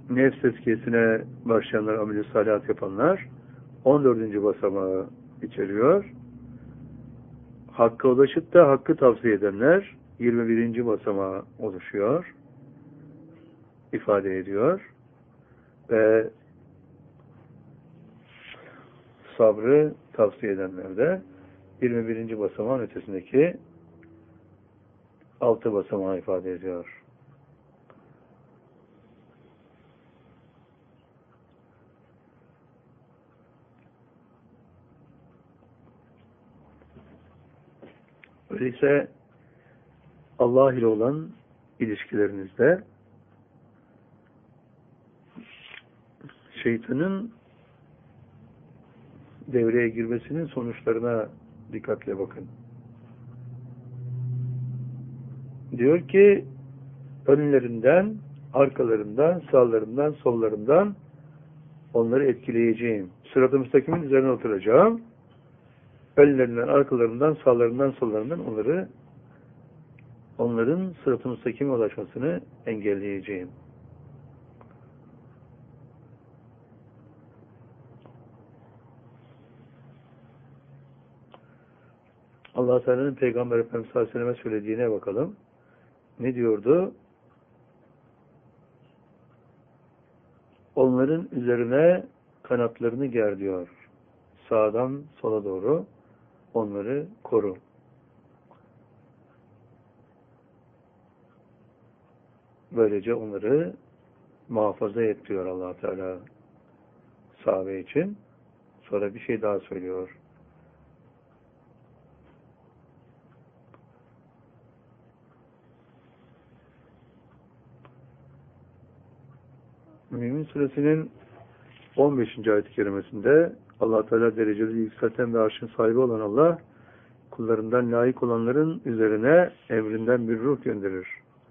nefs tezkiyesine başlayanlar, amel-i salihat yapanlar 14. basamağı içeriyor. Hakka ulaşıp da hakkı tavsiye edenler 21. basamağı oluşuyor, ifade ediyor. Ve sabrı tavsiye edenler de 21. basamağın ötesindeki 6 basamağı ifade ediyor. Öyleyse Allah ile olan ilişkilerinizde şeytanın devreye girmesinin sonuçlarına dikkatle bakın. Diyor ki önlerinden, arkalarından, sağlarından, sollarından onları etkileyeceğim. Sırat-ı müstakimin üzerine oturacağım. Önlerinden, arkalarından, sağlarından, sollarından onların sırat-ı müstakime ulaşmasını engelleyeceğim. Allah Teala'nın Peygamber Efendimiz sallallahu aleyhi ve selleme söylediğine bakalım. Ne diyordu? Onların üzerine kanatlarını ger diyor. Sağdan sola doğru onları koru. Böylece onları muhafaza et diyor Allah Teala sahabe için. Sonra bir şey daha söylüyor. Mümin Suresinin 15. ayet-i kerimesinde Allah Teala dereceli yükselten ve arşın sahibi olan Allah kullarından layık olanların üzerine emrinden bir ruh gönderir.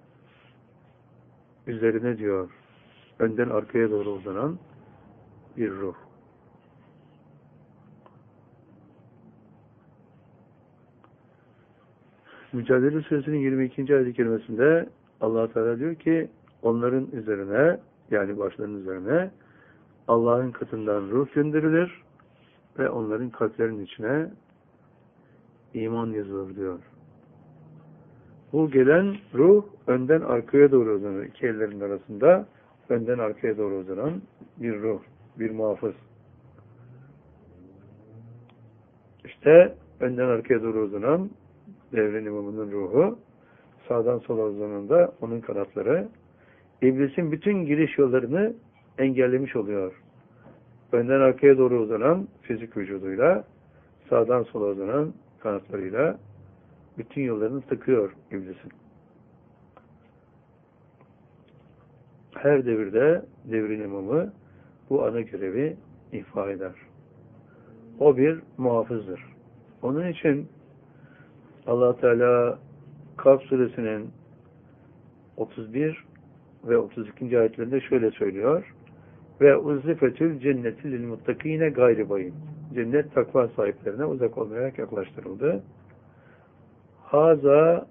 Üzerine diyor, önden arkaya doğru uzanan bir ruh. Mücadele Suresinin 22. ayet-i kerimesinde Allah Teala diyor ki onların üzerine, yani başlarının üzerine Allah'ın katından ruh gönderilir ve onların kalplerinin içine iman yazılır diyor. Bu gelen ruh önden arkaya doğru uzanır. İki ellerin arasında önden arkaya doğru uzanan bir ruh, bir muhafız. İşte önden arkaya doğru uzanan devrin imamının ruhu, sağdan sola uzanan da onun kanatları, İblisin bütün giriş yollarını engellemiş oluyor. Önden arkaya doğru uzanan fizik vücuduyla, sağdan sola uzanan kanatlarıyla bütün yollarını tıkıyor iblisin. Her devirde devrin imamı bu ana görevi ifa eder. O bir muhafızdır. Onun için Allah Teala Kaf suresinin 31 ve 32. ayetlerinde şöyle söylüyor. Ve uzifetül cenneti lil muttakine gayri bayın. Cennet takva sahiplerine uzak olmayarak yaklaştırıldı. Haza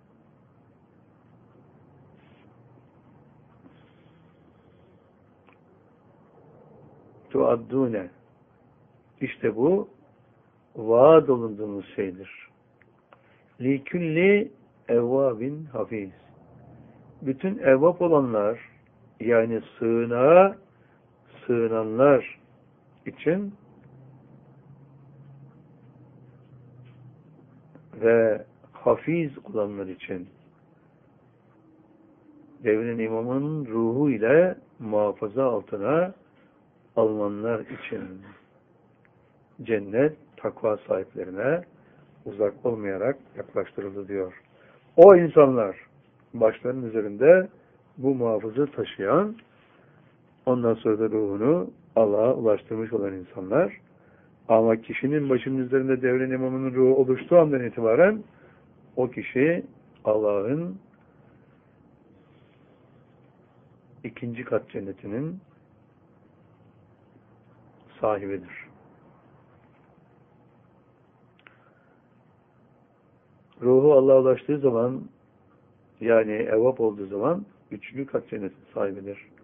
tuaddune. İşte bu vaad olunduğumuz şeydir. Likülli evvabin hafiz. Bütün evvab olanlar, yani sığınağa sığınanlar için ve hafiz olanlar için devrin imamının ruhu ile muhafaza altına alınanlar için cennet takva sahiplerine uzak olmayarak yaklaştırıldı diyor. O insanlar başlarının üzerinde bu muhafızı taşıyan, ondan sonra da ruhunu Allah'a ulaştırmış olan insanlar. Ama kişinin başının üzerinde devrin imamının ruhu oluştuğu andan itibaren o kişi Allah'ın ikinci kat cennetinin sahibidir. Ruhu Allah'a ulaştığı zaman, yani evvap olduğu zaman üçüncü kat cennetin sahibidir.